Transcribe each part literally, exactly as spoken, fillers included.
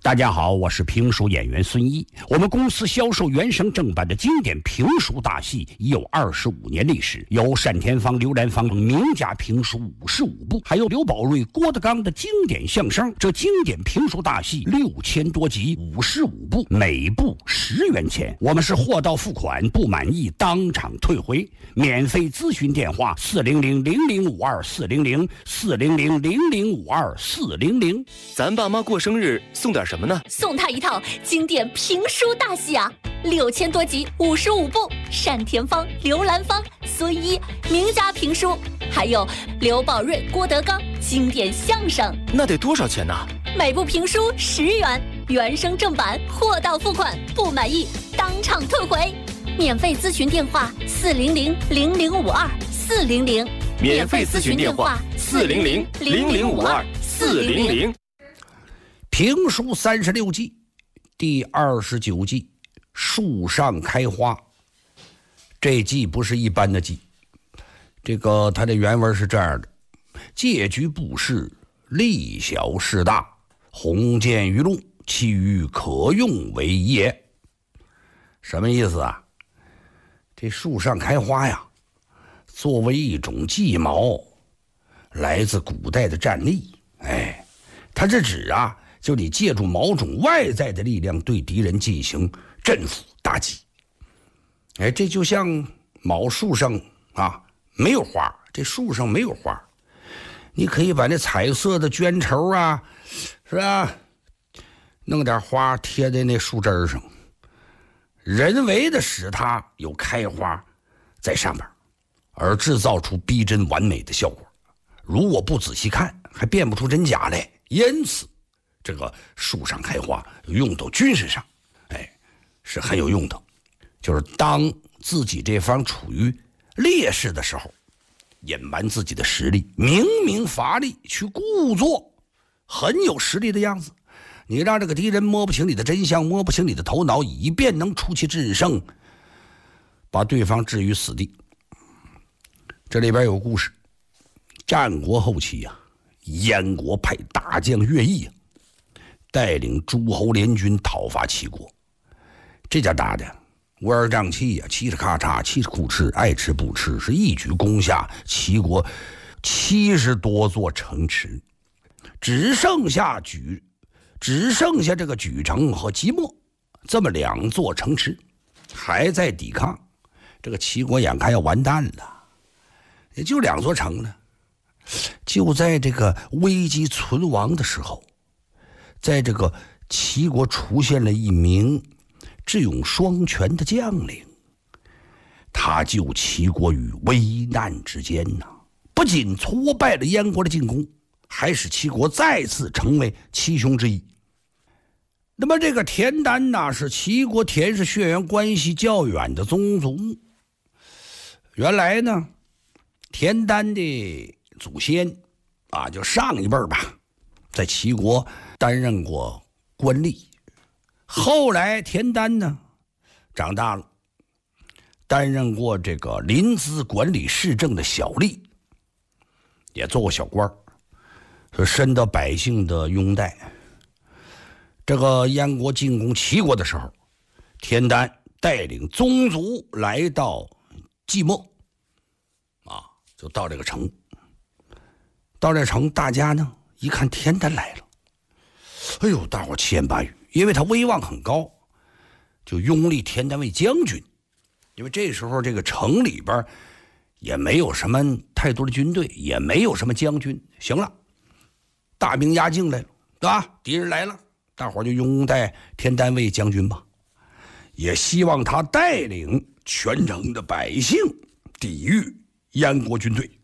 大家好，我是评书演员孙一。我们公司销售原声正版的经典评书大戏已有二十五年历史，有单田芳、刘兰芳名家评书五十五部，还有刘宝瑞、郭德纲的经典相声。这经典评书大戏六千多集，五十五部，每部十元钱。我们是货到付款，不满意当场退回。免费咨询电话：四零零零零五二四零零四零零零零五二四零零。 咱爸妈过生日送点什么呢？ 送他一套经典评书大戏啊，六千多集，五十五部，单田芳、刘兰芳、孙一名家评书，还有刘宝瑞、郭德纲经典相声。 那得多少钱呢？ 每部评书十元，原声正版，货到付款，不满意当场退回。免费咨询电话：四零零零零五二四零零。 免费咨询电话：四零零零零五二四零零。 评书三十六计，第二十九计，树上开花。这计不是一般的计，这个它的原文是这样的：借局布事，利小事大，鸿渐于路，其余可用为也。什么意思啊？这树上开花呀，作为一种计谋，来自古代的战例。哎，它是指啊，就你借助某种外在的力量对敌人进行镇服打击。哎，这就像某树上啊没有花，这树上没有花，你可以把那彩色的绢绸啊，是吧，弄点花贴在那树枝上，人为的使它有开花在上边，而制造出逼真完美的效果。如果不仔细看，还辨不出真假来。因此这个树上开花用到军事上，哎，是很有用的。就是当自己这方处于劣势的时候，隐瞒自己的实力，明明乏力，去故作很有实力的样子。你让这个敌人摸不清你的真相，摸不清你的头脑，以便能出奇制胜，把对方置于死地。这里边有故事。战国后期啊，燕国派大将乐毅啊，带领诸侯联军讨伐齐国。这家打的乌尔瘴气呀，嘁哧咔嚓，嘁哧酷吃，爱吃不吃，是一举攻下齐国七十多座城池，只剩下莒，只剩下这个莒城和即墨这么两座城池还在抵抗。这个齐国眼看要完蛋了，也就两座城呢。就在这个危机存亡的时候，在这个齐国出现了一名智勇双全的将领，他救齐国于危难之间呐、啊，不仅挫败了燕国的进攻，还使齐国再次成为七雄之一。那么这个田丹呐，是齐国田氏血缘关系较远的宗族。原来呢，田丹的祖先啊，就上一辈吧，在齐国担任过官吏。后来田丹呢长大了，担任过这个临淄管理市政的小吏，也做过小官，深得百姓的拥戴。这个燕国进攻齐国的时候，田丹带领宗族来到即墨啊，就到这个城。到这城，大家呢一看田丹来了，哎呦，大伙七言八语，因为他威望很高，就拥立田丹为将军。因为这时候这个城里边也没有什么太多的军队，也没有什么将军，行了，大兵压境来了，对吧？敌人来了，大伙就拥戴田丹为将军吧，也希望他带领全城的百姓抵御燕国军队。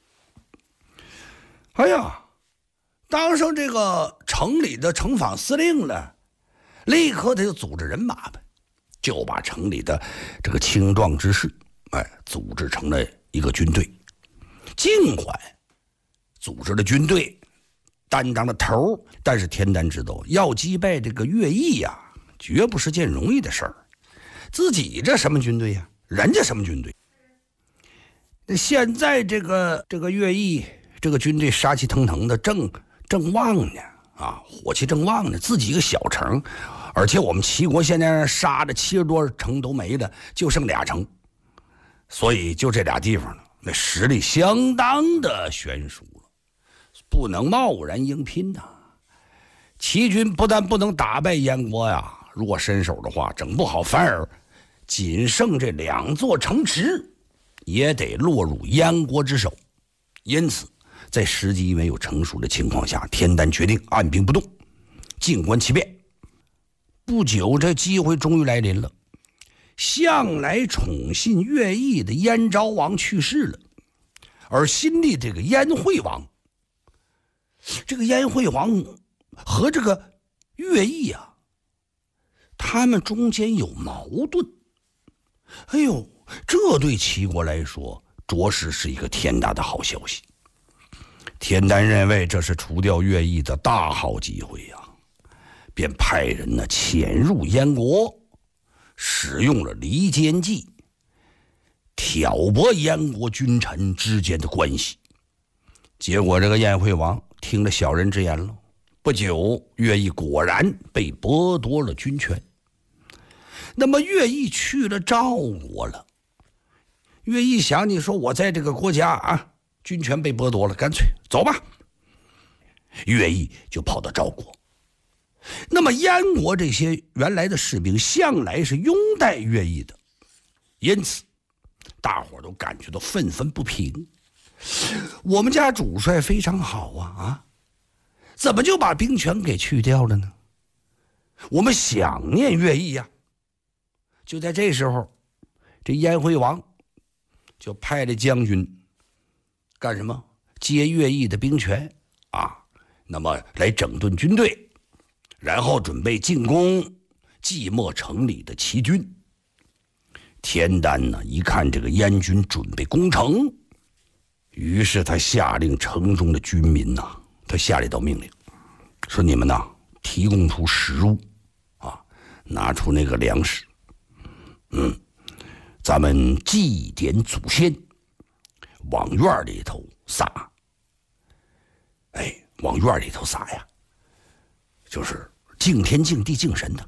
哎呀，当上这个城里的城防司令了，立刻他就组织人马呗，就把城里的这个青壮之士，哎，组织成了一个军队。尽管组织了军队，担当了头，但是田丹知道，要击败这个乐毅呀，绝不是件容易的事儿。自己这什么军队呀？人家什么军队？那现在这个这个乐毅。这个军队杀气腾腾的，正正旺呢啊，火气正旺呢，自己一个小城，而且我们齐国现在杀的七十多城都没了，就剩俩城，所以就这俩地方呢，那实力相当的悬殊了，不能贸然硬拼呐。齐军不但不能打败燕国呀，如果伸手的话，整不好反而仅剩这两座城池，也得落入燕国之手。因此，在时机没有成熟的情况下，田丹决定按兵不动，静观其变。不久，这机会终于来临了。向来宠信乐毅的燕昭王去世了，而新立这个燕惠王，这个燕惠王和这个乐毅啊，他们中间有矛盾。哎呦，这对齐国来说，着实是一个天大的好消息。田丹认为这是除掉乐毅的大好机会呀、啊，便派人呢潜入燕国，使用了离间计，挑拨燕国君臣之间的关系。结果这个燕惠王听了小人之言了，不久乐毅果然被剥夺了军权。那么乐毅去了赵国了，乐毅想，你说我在这个国家啊，军权被剥夺了，干脆走吧。乐毅就跑到赵国。那么燕国这些原来的士兵向来是拥戴乐毅的，因此大伙都感觉到愤愤不平。我们家主帅非常好啊啊，怎么就把兵权给去掉了呢？我们想念乐毅呀、啊。就在这时候，这燕惠王就派了将军干什么？接乐毅的兵权啊，那么来整顿军队，然后准备进攻寂寞城里的齐军。田丹呢，一看这个燕军准备攻城，于是他下令城中的军民呐、啊，他下了一道命令，说你们呐，提供出食物啊，拿出那个粮食。嗯，咱们祭奠祖先，往院里头撒。哎，往院里头撒呀，就是敬天敬地敬神的。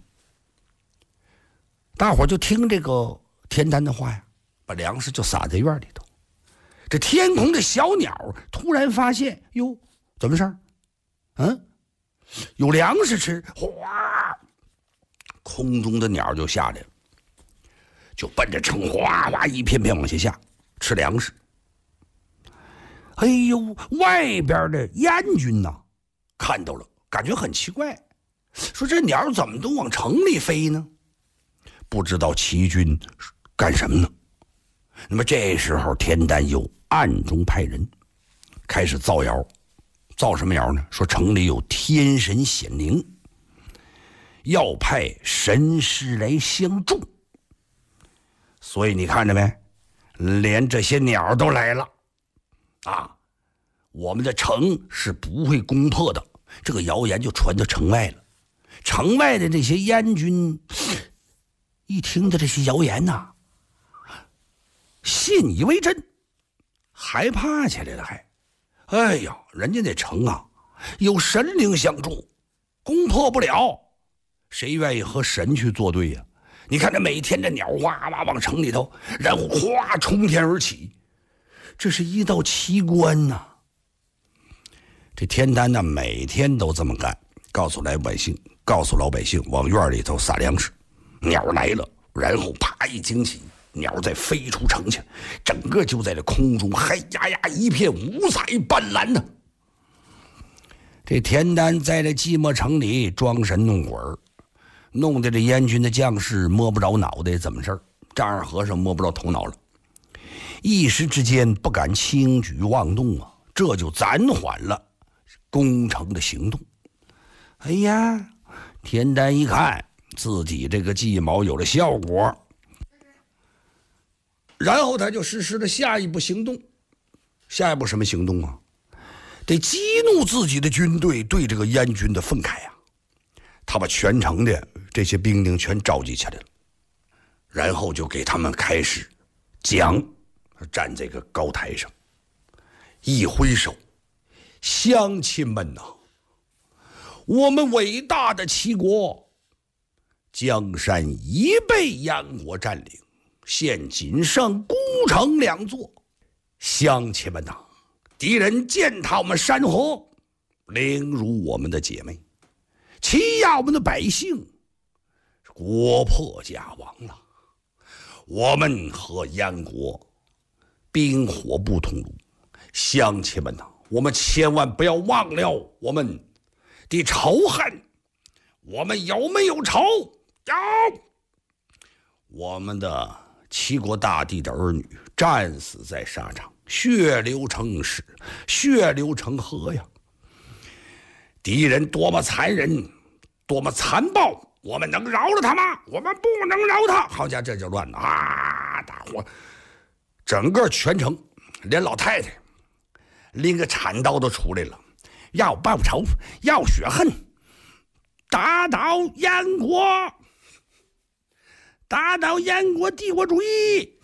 大伙就听这个田丹的话呀，把粮食就撒在院里头。这天空的小鸟突然发现，哟，怎么回事？嗯，有粮食吃，哗，空中的鸟就下来了。就奔着城哗哗一片片往下下吃粮食。哎呦，外边的燕军呐、啊，看到了，感觉很奇怪，说这鸟怎么都往城里飞呢？不知道齐军干什么呢？那么这时候田丹又暗中派人开始造谣，造什么谣呢？说城里有天神显灵，要派神师来相助。所以你看着没，连这些鸟都来了啊！我们的城是不会攻破的。这个谣言就传到城外了。城外的这些燕军一听到这些谣言呐、啊，信以为真，害怕起来了还。哎呀，人家那城啊有神灵相助，攻破不了，谁愿意和神去作对呀、啊？你看这每天这鸟哇哇往城里头，然后哗冲天而起，这是一道奇观呐、啊。这田丹呢，每天都这么干，告诉老百姓，告诉老百姓往院里头撒粮食。鸟来了，然后啪一惊起，鸟再飞出城去，整个就在这空中，嗨呀呀，一片五彩斑斓呢。这田丹在这寂寞城里装神弄鬼，弄得这燕军的将士摸不着脑袋，怎么事儿？丈二和尚摸不着头脑了，一时之间不敢轻举妄动啊，这就暂缓了攻城的行动。哎呀，田丹一看自己这个计谋有了效果，然后他就实施了下一步行动。下一步什么行动啊？得激怒自己的军队对这个燕军的愤慨啊！他把全城的这些兵丁全召集起来了，然后就给他们开始讲，站在个高台上，一挥手，乡亲们呐， 我们伟大的齐国，江山已被燕国占领，现仅剩孤城两座。乡亲们呐，敌人践踏我们山河，凌辱我们的姐妹，欺压我们的百姓，国破家亡了。我们和燕国冰火不同炉，乡亲们呐，我们千万不要忘了我们的仇恨。我们有没有仇？有。我们的齐国大帝的儿女战死在沙场，血流成河，血流成河呀！敌人多么残忍，多么残暴，我们能饶了他吗？我们不能饶他！好家伙，这就乱了啊！大伙整个全城，连老太太拎个铲刀都出来了，要报仇，要雪恨，打倒燕国，打倒燕国帝国主义。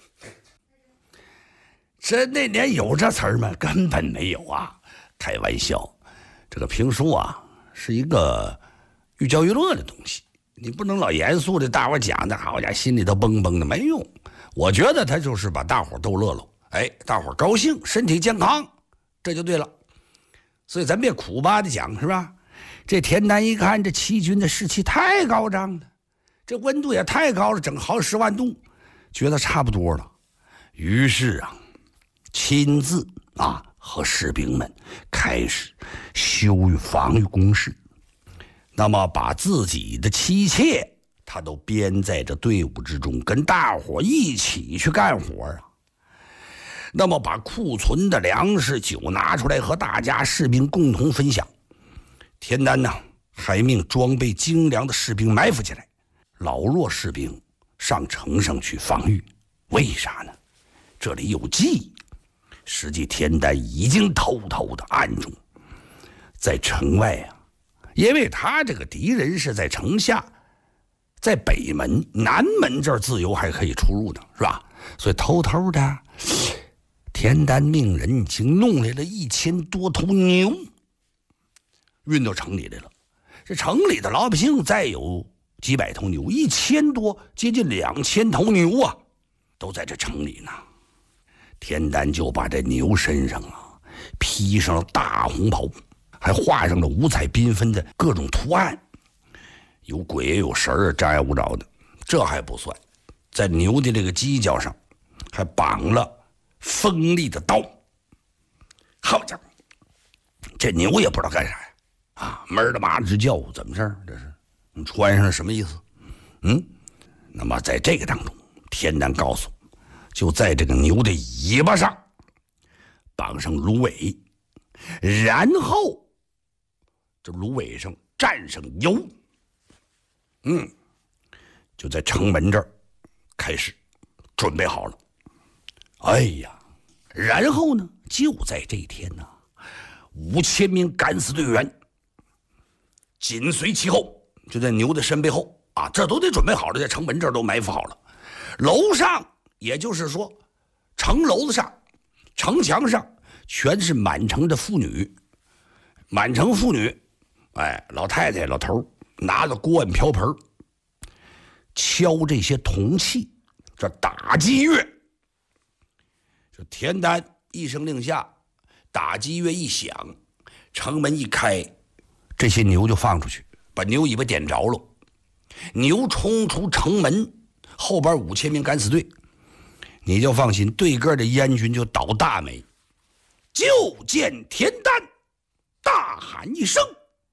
这那年有这词儿吗？根本没有啊！开玩笑，这个评书啊是一个寓教于乐的东西，你不能老严肃的大伙讲的，好家伙心里头蹦蹦的，没用。我觉得他就是把大伙逗乐喽，哎，大伙高兴，身体健康，这就对了。所以咱别苦巴的讲，是吧？这田丹一看这齐军的士气太高涨了，这温度也太高了，整好十万度，觉得差不多了，于是啊亲自啊和士兵们开始修御防御工事，那么把自己的妻妾他都编在这队伍之中，跟大伙一起去干活啊。那么把库存的粮食酒拿出来和大家士兵共同分享。田丹呢还命装备精良的士兵埋伏起来，老弱士兵上城上去防御。为啥呢？这里有计。实际田丹已经偷偷的暗中在城外啊，因为他这个敌人是在城下，在北门南门这儿自由还可以出入的，是吧？所以偷偷的田丹命人已经弄来了一千多头牛，运到城里来了。这城里的老百姓再有几百头牛，一千多接近两千头牛啊，都在这城里呢。田丹就把这牛身上啊披上了大红袍，还画上了五彩缤纷的各种图案，有鬼有神儿，张牙舞爪的。这还不算，在牛的这个犄角上还绑了锋利的刀。好家伙，这牛也不知道干啥呀，啊，闷儿的嘛直叫，怎么事儿？这是你穿上什么意思？嗯，那么在这个当中，田丹告诉，就在这个牛的尾巴上绑上芦苇，然后这芦苇上蘸上油，嗯，就在城门这儿开始准备好了。哎呀，然后呢，就在这一天呢，五千名敢死队员紧随其后，就在牛的身背后啊，这都得准备好了，在城门这儿都埋伏好了。楼上，也就是说城楼子上城墙上全是满城的妇女，满城妇女，哎，老太太老头拿着锅碗瓢盆敲这些铜器，这打击乐。这田丹一声令下，打击乐一响，城门一开，这些牛就放出去，把牛尾巴点着了，牛冲出城门，后边五千名敢死队，你就放心，对个的燕军就倒大霉。就见田丹大喊一声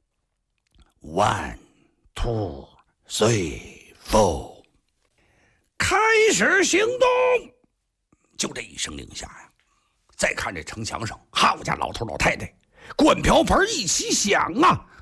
One, two, three, four， 开始行动。就这一声令下呀，再看这城墙上，好家伙，老头老太太，锅碗瓢盆一起响啊！